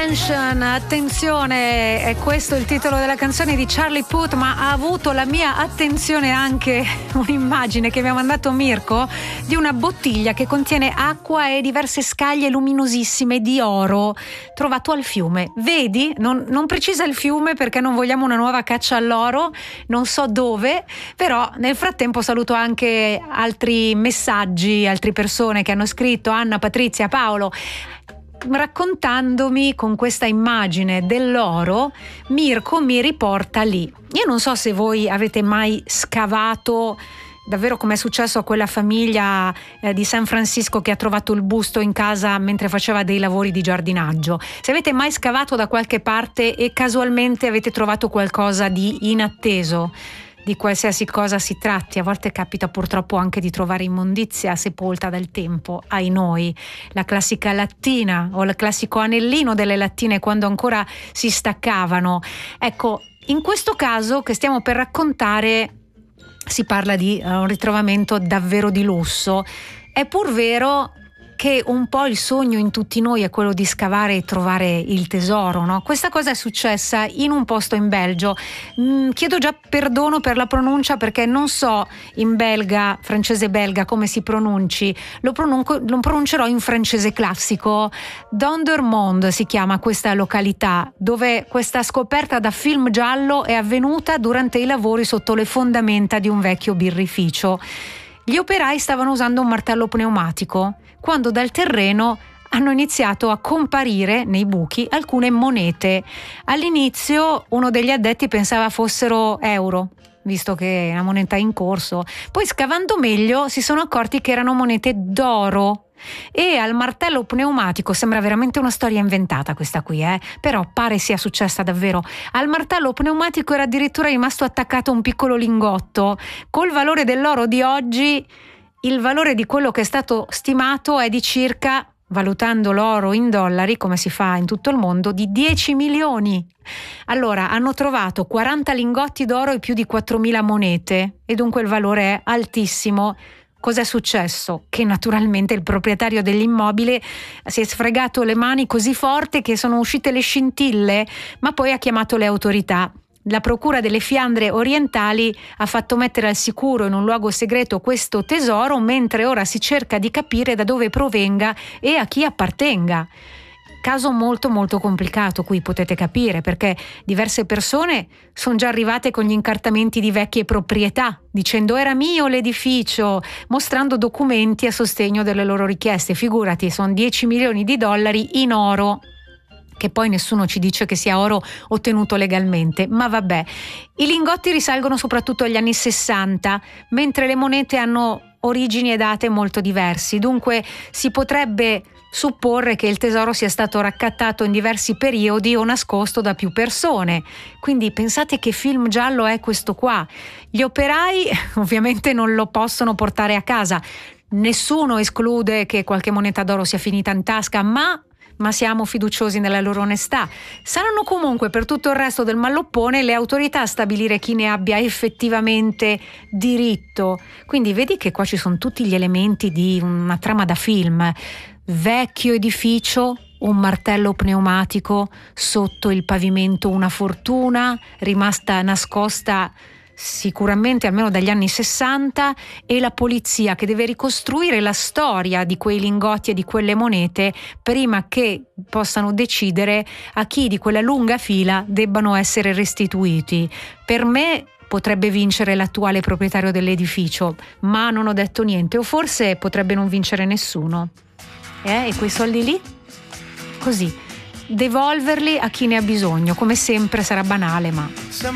Attention, attenzione, è questo il titolo della canzone di Charlie Puth, ma ha avuto la mia attenzione anche un'immagine che mi ha mandato Mirko di una bottiglia che contiene acqua e diverse scaglie luminosissime di oro trovato al fiume. Vedi? Non precisa il fiume perché non vogliamo una nuova caccia all'oro, non so dove, però nel frattempo saluto anche altri messaggi, altre persone che hanno scritto, Anna, Patrizia, Paolo, raccontandomi con questa immagine dell'oro. Mirko mi riporta lì. Io non so se voi avete mai scavato davvero come è successo a quella famiglia di San Francisco che ha trovato il busto in casa mentre faceva dei lavori di giardinaggio. Se avete mai scavato da qualche parte e casualmente avete trovato qualcosa di inatteso, di qualsiasi cosa si tratti, a volte capita purtroppo anche di trovare immondizia sepolta dal tempo, ai noi, la classica lattina o il classico anellino delle lattine quando ancora si staccavano. Ecco, in questo caso che stiamo per raccontare si parla di un ritrovamento davvero di lusso. È pur vero che un po' il sogno in tutti noi è quello di scavare e trovare il tesoro, no? Questa cosa è successa in un posto in Belgio. Chiedo già perdono per la pronuncia perché non so in belga, francese belga, come si pronunci. Lo pronuncerò in francese classico. Dendermonde si chiama questa località, dove questa scoperta da film giallo è avvenuta durante i lavori sotto le fondamenta di un vecchio birrificio. Gli operai stavano usando un martello pneumatico quando dal terreno hanno iniziato a comparire nei buchi alcune monete. All'inizio uno degli addetti pensava fossero euro, visto che è una moneta in corso. Poi scavando meglio si sono accorti che erano monete d'oro. E al martello pneumatico, sembra veramente una storia inventata questa qui, però pare sia successa davvero. Al martello pneumatico era addirittura rimasto attaccato un piccolo lingotto. Col valore dell'oro di oggi, il valore di quello che è stato stimato è di circa, valutando l'oro in dollari come si fa in tutto il mondo, di 10 milioni. Allora hanno trovato 40 lingotti d'oro e più di 4.000 monete e dunque il valore è altissimo. Cos'è successo? Che naturalmente il proprietario dell'immobile si è sfregato le mani così forte che sono uscite le scintille, ma poi ha chiamato le autorità. La Procura delle Fiandre Orientali ha fatto mettere al sicuro in un luogo segreto questo tesoro, mentre ora si cerca di capire da dove provenga e a chi appartenga. Caso molto molto complicato, qui potete capire, perché diverse persone sono già arrivate con gli incartamenti di vecchie proprietà, dicendo era mio l'edificio, mostrando documenti a sostegno delle loro richieste. Figurati, sono 10 milioni di dollari in oro, che poi nessuno ci dice che sia oro ottenuto legalmente, ma vabbè. I lingotti risalgono soprattutto agli anni 60, mentre le monete hanno origini e date molto diversi, dunque si potrebbe supporre che il tesoro sia stato raccattato in diversi periodi o nascosto da più persone. Quindi pensate che film giallo è questo qua. Gli operai ovviamente non lo possono portare a casa, nessuno esclude che qualche moneta d'oro sia finita in tasca, ma siamo fiduciosi nella loro onestà. Saranno comunque per tutto il resto del malloppone le autorità a stabilire chi ne abbia effettivamente diritto. Quindi vedi che qua ci sono tutti gli elementi di una trama da film. Vecchio edificio, un martello pneumatico, sotto il pavimento una fortuna rimasta nascosta sicuramente almeno dagli anni 60, e la polizia che deve ricostruire la storia di quei lingotti e di quelle monete prima che possano decidere a chi di quella lunga fila debbano essere restituiti. Per me potrebbe vincere l'attuale proprietario dell'edificio, ma non ho detto niente, o forse potrebbe non vincere nessuno. E quei soldi lì? Così, devolverli a chi ne ha bisogno, come sempre sarà banale, ma